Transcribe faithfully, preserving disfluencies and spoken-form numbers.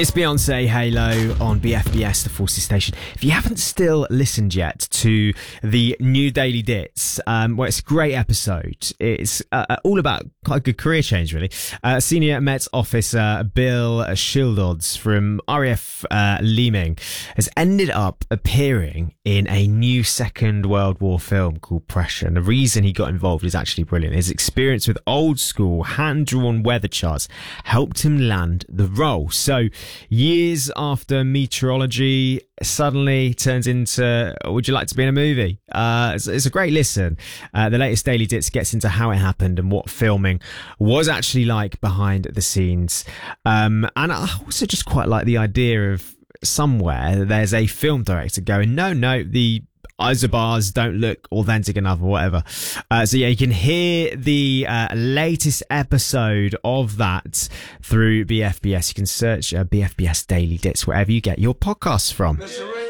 It's Beyonce, Halo on B F B S, the Forces Station. If you haven't still listened yet to the new Daily Dits, um, well, it's a great episode. It's uh, all about quite a good career change, really. Uh, Senior Met Officer Bill Schildodds from R A F uh, Leeming has ended up appearing in a new Second World War film called Pressure. And the reason he got involved is actually brilliant. His experience with old school hand-drawn weather charts helped him land the role. So years after meteorology suddenly turns into, would you like to be in a movie? Uh, it's, it's a great listen. Uh, the latest Daily Dits gets into how it happened and what filming was actually like behind the scenes. Um, and I also just quite like the idea of somewhere there's a film director going, no, no, the isobars don't look authentic enough or whatever. Uh, so yeah, you can hear the uh, latest episode of that through B F B S. You can search uh, B F B S Daily Dits wherever you get your podcasts from.